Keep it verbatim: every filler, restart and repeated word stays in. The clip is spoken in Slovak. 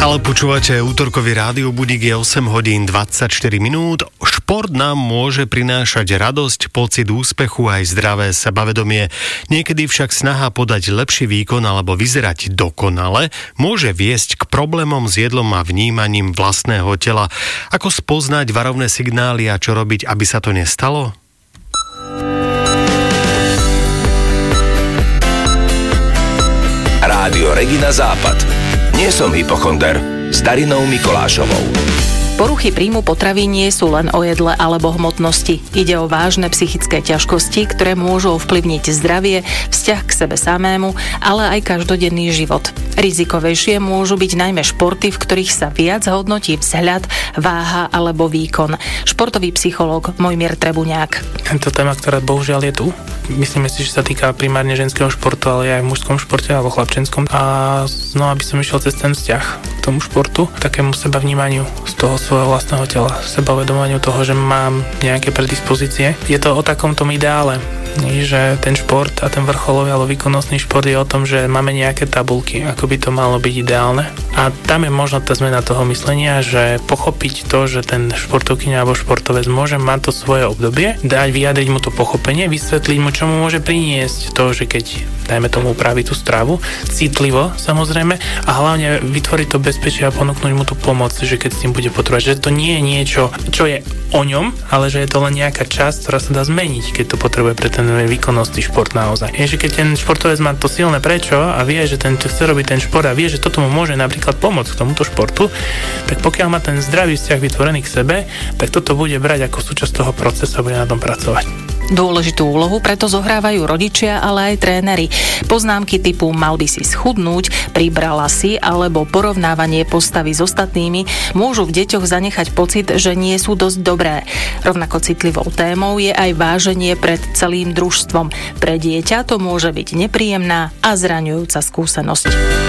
Stále počúvate útorkový rádiobudík, je osem hodín dvadsaťštyri minút. Šport nám môže prinášať radosť, pocit úspechu aj zdravé sebavedomie. Niekedy však snaha podať lepší výkon alebo vyzerať dokonale môže viesť k problémom s jedlom a vnímaním vlastného tela. Ako spoznať varovné signály a čo robiť, aby sa to nestalo? Rádio Regina Západ. Nie som hypochonder. S Darinou Mikolášovou. Poruchy príjmu potravín nie sú len o jedle alebo hmotnosti. Ide o vážne psychické ťažkosti, ktoré môžu ovplyvniť zdravie, vzťah k sebe samému, ale aj každodenný život. Rizikovejšie môžu byť najmä športy, v ktorých sa viac hodnotí vzhľad, váha alebo výkon. Športový psychológ Mojmír Trebuňák. Tento téma, ktorá bohužiaľ je tu. Myslíme si, že sa týka primárne ženského športu, ale aj v mužskom športe alebo chlapčenskom. A znova by som išiel cez ten vzťah k tomu športu, takému seba vnímaniu z toho svojho vlastného tela, sebavedomaniu toho, že mám nejaké predispozície. Je to o takom tom ideále, že ten šport a ten vrcholový alebo výkonnostný šport je o tom, že máme nejaké tabulky, ako by to malo byť ideálne. A tam je možno tá zmena toho myslenia, že pochopiť to, že ten športovkyňa alebo športovec môže mať to svoje obdobie, dať vyjadriť mu to pochopenie, vysvetliť mu, čo mu môže priniesť to, že keď dajme tomu upraviť tú stravu, citlivo samozrejme, a hlavne vytvoriť to bezpečie a ponúknuť mu tú pomoc, že keď s tým bude potrebovať, že to nie je niečo, čo je o ňom, ale že je to len nejaká časť, ktorá sa dá zmeniť, keď to potrebuje pre ten výkonnostný šport naozaj. Je, že keď ten športovec má to silné prečo a vie, že ten chce robiť ten šport a vie, že toto mu môže napríklad pomôcť k tomuto športu, tak pokiaľ má ten zdravý vzťah vytvorený k sebe, tak toto bude brať ako súčasť toho procesu a bude na tom pracovať. Dôležitú úlohu preto zohrávajú rodičia, ale aj tréneri. Poznámky typu mal by si schudnúť, pribrala si alebo porovnávanie postavy s ostatnými môžu v deťoch zanechať pocit, že nie sú dosť dobré. Rovnako citlivou témou je aj váženie pred celým družstvom. Pre dieťa to môže byť nepríjemná a zraňujúca skúsenosť.